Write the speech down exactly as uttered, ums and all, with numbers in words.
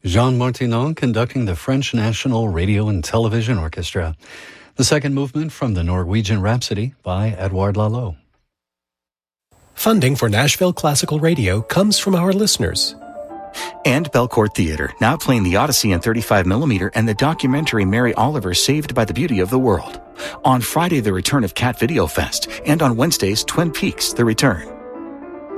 Jean Martinon conducting the French National Radio and Television Orchestra. The second movement from the Norwegian Rhapsody by Edouard Lalo. Funding for Nashville Classical Radio comes from our listeners. And Belcourt Theater, now playing the Odyssey in thirty-five millimeter and the documentary Mary Oliver Saved by the Beauty of the World. On Friday, the return of Cat Video Fest, and on Wednesdays, Twin Peaks, The Return.